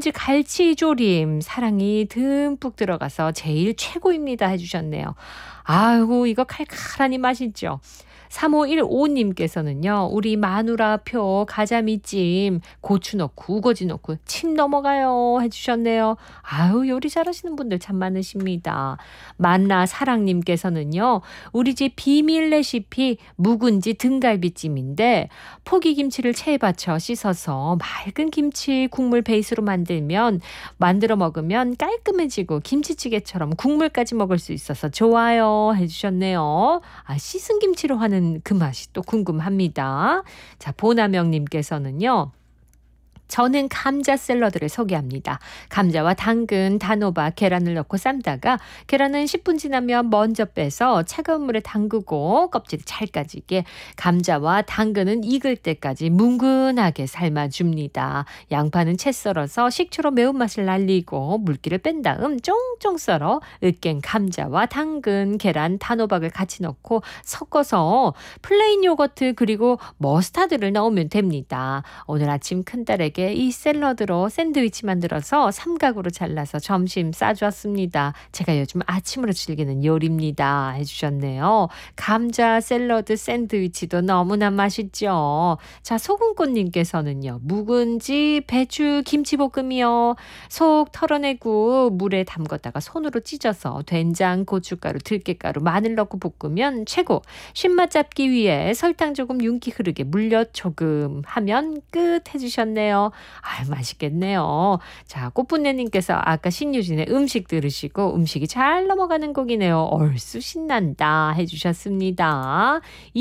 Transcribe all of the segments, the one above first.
묵은지 갈치조림 사랑이 듬뿍 들어가서 제일 최고입니다 해주셨네요. 아이고 이거 칼칼하니 맛있죠. 3515님께서는요. 우리 마누라표 가자미찜 고추 넣고 우거지 넣고 침 넘어가요 해주셨네요. 아유 요리 잘하시는 분들 참 많으십니다. 만나 사랑님께서는요. 우리 집 비밀 레시피 묵은지 등갈비찜인데 포기김치를 체에 받쳐 씻어서 맑은 김치 국물 베이스로 만들어 먹으면 깔끔해지고 김치찌개처럼 국물까지 먹을 수 있어서 좋아요 해주셨네요. 아 씻은 김치로 하는 그 맛이 또 궁금합니다. 자, 보나명님께서는요. 저는 감자 샐러드를 소개합니다. 감자와 당근, 단호박, 계란을 넣고 삶다가 계란은 10분 지나면 먼저 빼서 차가운 물에 담그고 껍질이 잘 까지게 감자와 당근은 익을 때까지 뭉근하게 삶아줍니다. 양파는 채 썰어서 식초로 매운맛을 날리고 물기를 뺀 다음 쫑쫑 썰어 으깬 감자와 당근, 계란, 단호박을 같이 넣고 섞어서 플레인 요거트 그리고 머스타드를 넣으면 됩니다. 오늘 아침 큰딸에게 이 샐러드로 샌드위치 만들어서 삼각으로 잘라서 점심 싸주었습니다. 제가 요즘 아침으로 즐기는 요리입니다 해주셨네요. 감자 샐러드 샌드위치도 너무나 맛있죠. 자, 소금꽃님께서는요. 묵은지 배추 김치볶음이요. 속 털어내고 물에 담갔다가 손으로 찢어서 된장, 고춧가루, 들깨가루, 마늘 넣고 볶으면 최고. 신맛 잡기 위해 설탕 조금 윤기 흐르게 물엿 조금 하면 끝 해주셨네요. 아, 맛있겠네요. 자, 꽃분내님께서 아까 신유진의 음식 들으시고 음식이 잘 넘어가는 곡이네요. 얼쑤 신난다 해주셨습니다.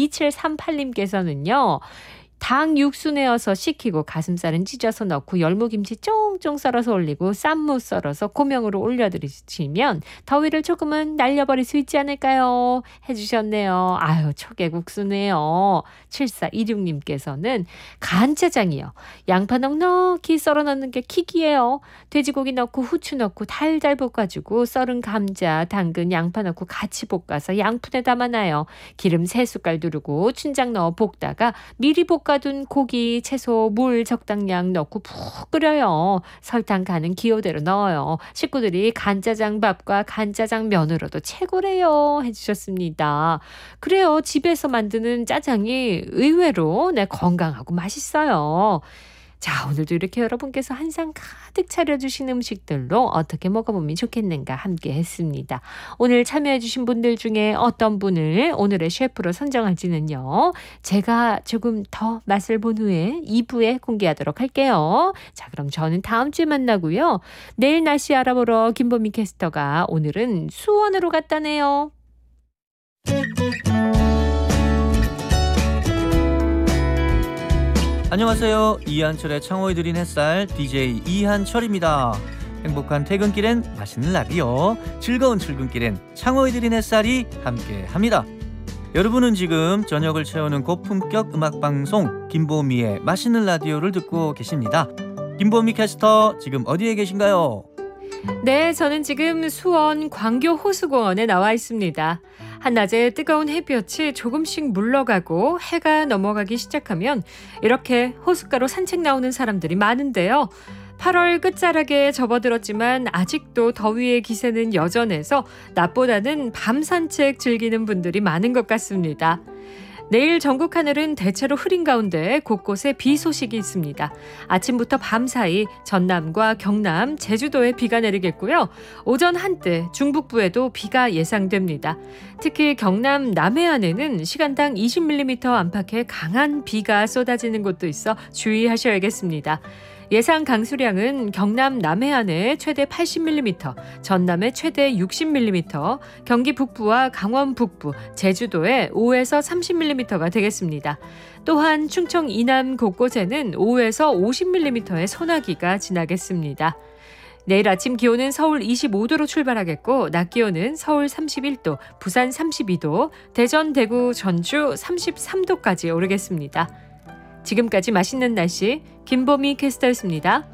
2738님께서는요. 당 육수 내어서 식히고 가슴살은 찢어서 넣고 열무김치 쫑쫑 썰어서 올리고 쌈무 썰어서 고명으로 올려드리시면 더위를 조금은 날려버릴 수 있지 않을까요? 해주셨네요. 아유 초계국수네요. 7426님께서는 간짜장이요. 양파 넉넉히 썰어 넣는 게 킥이에요. 돼지고기 넣고 후추 넣고 달달 볶아주고 썰은 감자, 당근, 양파 넣고 같이 볶아서 양푼에 담아놔요. 기름 3숟갈 두르고 춘장 넣어 볶다가 미리 볶아둔 고기, 채소, 물 적당량 넣고 푹 끓여요. 설탕 간은 기호대로 넣어요. 식구들이 간짜장 밥과 간짜장 면으로도 최고래요 해주셨습니다. 그래요. 집에서 만드는 짜장이 의외로 건강하고 맛있어요. 자, 오늘도 이렇게 여러분께서 한상 가득 차려주신 음식들로 어떻게 먹어보면 좋겠는가 함께 했습니다. 오늘 참여해주신 분들 중에 어떤 분을 오늘의 셰프로 선정할지는요. 제가 조금 더 맛을 본 후에 2부에 공개하도록 할게요. 자, 그럼 저는 다음 주에 만나고요. 내일 날씨 알아보러 김보미 캐스터가 오늘은 수원으로 갔다네요. 안녕하세요. 이한철의 창호에 드린 햇살 DJ 이한철입니다. 행복한 퇴근길엔 맛있는 라디오, 즐거운 출근길엔 창호에 드린 햇살이 함께합니다. 여러분은 지금 저녁을 채우는 고품격 음악방송 김보미의 맛있는 라디오를 듣고 계십니다. 김보미 캐스터 지금 어디에 계신가요? 네, 저는 지금 수원 광교 호수공원에 나와 있습니다. 한낮에 뜨거운 햇볕이 조금씩 물러가고 해가 넘어가기 시작하면 이렇게 호숫가로 산책 나오는 사람들이 많은데요. 8월 끝자락에 접어들었지만 아직도 더위의 기세는 여전해서 낮보다는 밤 산책 즐기는 분들이 많은 것 같습니다. 내일 전국 하늘은 대체로 흐린 가운데 곳곳에 비 소식이 있습니다. 아침부터 밤 사이 전남과 경남, 제주도에 비가 내리겠고요. 오전 한때 중북부에도 비가 예상됩니다. 특히 경남 남해안에는 시간당 20mm 안팎의 강한 비가 쏟아지는 곳도 있어 주의하셔야겠습니다. 예상 강수량은 경남 남해안에 최대 80mm, 전남에 최대 60mm, 경기 북부와 강원 북부, 제주도에 5에서 30mm가 되겠습니다. 또한 충청 이남 곳곳에는 5에서 50mm의 소나기가 지나겠습니다. 내일 아침 기온은 서울 25도로 출발하겠고 낮 기온은 서울 31도, 부산 32도, 대전, 대구, 전주 33도까지 오르겠습니다. 지금까지 맛있는 날씨 김보미 캐스터였습니다.